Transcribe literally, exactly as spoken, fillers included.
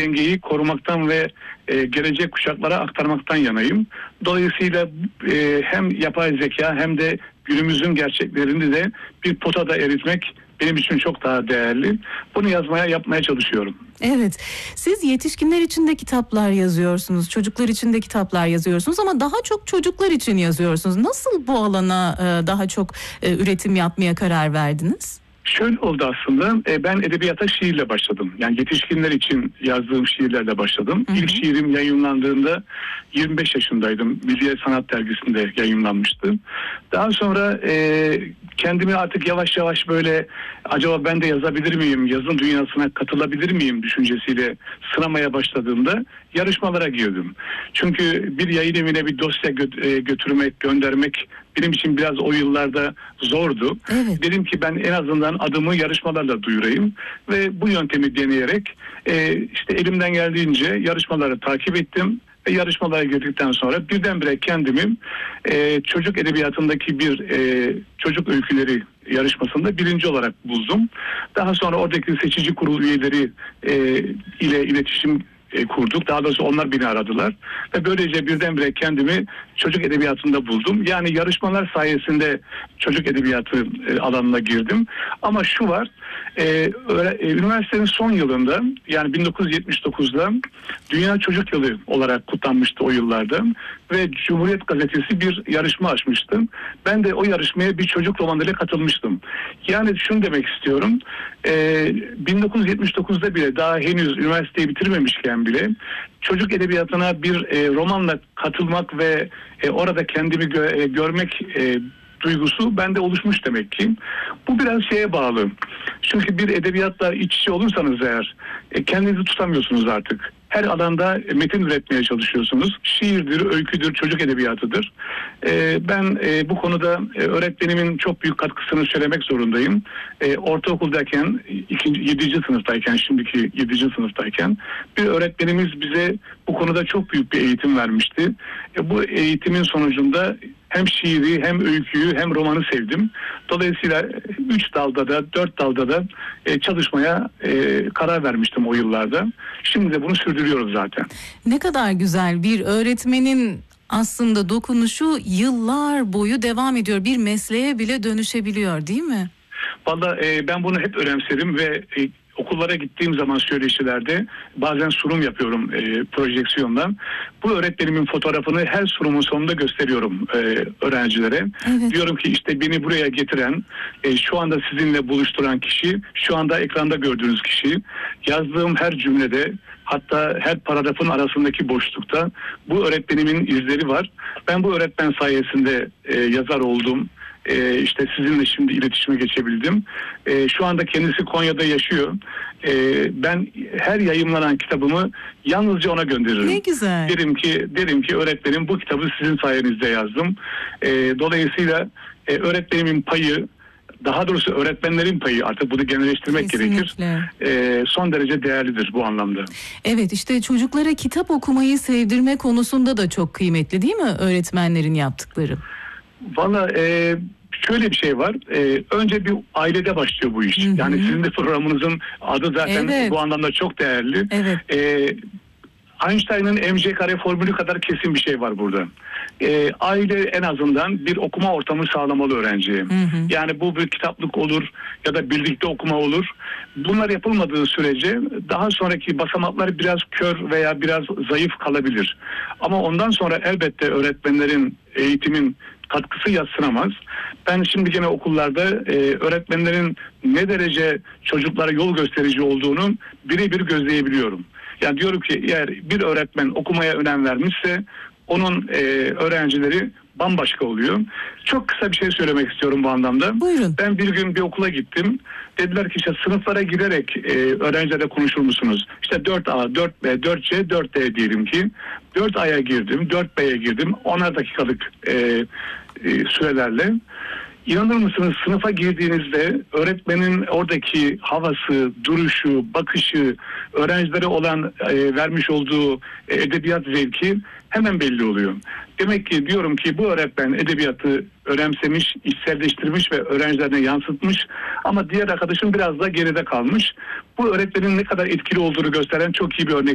dengeyi korumaktan ve e, gelecek kuşaklara aktarmaktan yanayım. Dolayısıyla e, hem yapay zeka hem de günümüzün gerçeklerini de bir potada eritmek benim için çok daha değerli. Bunu yazmaya, yapmaya çalışıyorum. Evet, siz yetişkinler için de kitaplar yazıyorsunuz, çocuklar için de kitaplar yazıyorsunuz ama daha çok çocuklar için yazıyorsunuz. Nasıl bu alana e, daha çok e, üretim yapmaya karar verdiniz? Şöyle oldu aslında, e, ben edebiyata şiirle başladım. Yani yetişkinler için yazdığım şiirlerle başladım. Hı hı. İlk şiirim yayınlandığında yirmi beş yaşındaydım. Milliyet Sanat Dergisi'nde yayınlanmıştı. Daha sonra e, kendimi artık yavaş yavaş böyle acaba ben de yazabilir miyim, yazın dünyasına katılabilir miyim düşüncesiyle sınamaya başladığımda yarışmalara girdim. Çünkü bir yayın evine bir dosya gö- götürmek, göndermek benim için biraz o yıllarda zordu. Evet. Dedim ki ben en azından adımı yarışmalarla duyurayım ve bu yöntemi deneyerek e, işte elimden geldiğince yarışmaları takip ettim. Ve yarışmalara girdikten sonra birdenbire kendimi e, çocuk edebiyatındaki bir e, çocuk öyküleri yarışmasında birinci olarak buldum. Daha sonra oradaki seçici kurul üyeleri e, ile iletişim e, kurduk. Daha doğrusu onlar beni aradılar. Ve böylece birdenbire kendimi çocuk edebiyatında buldum. Yani yarışmalar sayesinde çocuk edebiyatı e, alanına girdim. Ama şu var, e, öyle, e, üniversitenin son yılında yani bin dokuz yüz yetmiş dokuzda Dünya Çocuk Yılı olarak kutlanmıştı o yıllarda. Ve Cumhuriyet Gazetesi bir yarışma açmıştı. Ben de o yarışmaya bir çocuk romanıyla katılmıştım. Yani şunu demek istiyorum, e, bin dokuz yüz yetmiş dokuzda bile daha henüz üniversiteyi bitirmemişken bile çocuk edebiyatına bir e, romanla katılmak ve e, orada kendimi gö- e, görmek e, duygusu bende oluşmuş demek ki. Bu biraz şeye bağlı. Çünkü bir edebiyatla iç içe olursanız eğer e, kendinizi tutamıyorsunuz artık. Her alanda metin üretmeye çalışıyorsunuz. Şiirdir, öyküdür, çocuk edebiyatıdır. Ee, ben e, bu konuda e, öğretmenimin çok büyük katkısını söylemek zorundayım. E, ortaokuldayken, ikinci, yedinci sınıftayken, şimdiki yedinci sınıftayken bir öğretmenimiz bize bu konuda çok büyük bir eğitim vermişti. E, bu eğitimin sonucunda hem şiiri, hem öyküyü, hem romanı sevdim. Dolayısıyla üç dalda da, dört dalda da e, çalışmaya e, karar vermiştim o yıllarda. Şimdi de bunu sürdürüyoruz zaten. Ne kadar güzel, bir öğretmenin aslında dokunuşu yıllar boyu devam ediyor. Bir mesleğe bile dönüşebiliyor, değil mi? Vallahi e, ben bunu hep önemserim ve e, okullara gittiğim zaman söyleşilerde bazen sunum yapıyorum e, projeksiyondan. Bu öğretmenimin fotoğrafını her sunumun sonunda gösteriyorum e, öğrencilere. Evet. Diyorum ki işte beni buraya getiren, e, şu anda sizinle buluşturan kişi, şu anda ekranda gördüğünüz kişi. Yazdığım her cümlede, hatta her paragrafın arasındaki boşlukta bu öğretmenimin izleri var. Ben bu öğretmen sayesinde e, yazar oldum. Ee, işte sizinle şimdi iletişime geçebildim. Ee, şu anda kendisi Konya'da yaşıyor. Ee, ben her yayımlanan kitabımı yalnızca ona gönderirim. Ne güzel. Derim ki, derim ki öğretmenim bu kitabı sizin sayenizde yazdım. Ee, dolayısıyla e, öğretmenimin payı, daha doğrusu öğretmenlerin payı, artık bunu genelleştirmek gerekir. Ee, son derece değerlidir bu anlamda. Evet, işte çocuklara kitap okumayı sevdirme konusunda da çok kıymetli, değil mi öğretmenlerin yaptıkları? Valla e, şöyle bir şey var. E, önce bir ailede başlıyor bu iş. Hı hı. Yani sizin de programınızın adı zaten evet, bu anlamda çok değerli. Evet. E, Einstein'ın M C kare formülü kadar kesin bir şey var burada. E, aile en azından bir okuma ortamı sağlamalı öğrenciye. Hı hı. Yani bu bir kitaplık olur ya da birlikte okuma olur. Bunlar yapılmadığı sürece daha sonraki basamaklar biraz kör veya biraz zayıf kalabilir. Ama ondan sonra elbette öğretmenlerin, eğitimin katkısı yadsınamaz. Ben şimdi gene okullarda e, öğretmenlerin ne derece çocuklara yol gösterici olduğunu birebir gözleyebiliyorum. Yani diyorum ki eğer bir öğretmen okumaya önem vermişse onun e, öğrencileri bambaşka oluyor. Çok kısa bir şey söylemek istiyorum bu anlamda. Buyurun. Ben bir gün bir okula gittim. Dediler ki işte sınıflara girerek e, öğrencilerle konuşur musunuz? İşte dört A, dört B, dört C, dört D diyelim ki. dört A'ya girdim, dört B'ye girdim. onar dakikalık e, e, sürelerle. İnanır mısınız, sınıfa girdiğinizde öğretmenin oradaki havası, duruşu, bakışı, öğrencilere olan e, vermiş olduğu e, edebiyat zevki hemen belli oluyor. Demek ki diyorum ki bu öğretmen edebiyatı önemsemiş, içselleştirmiş ve öğrencilerine yansıtmış. Ama diğer arkadaşım biraz da geride kalmış. Bu öğretmenin ne kadar etkili olduğunu gösteren çok iyi bir örnek.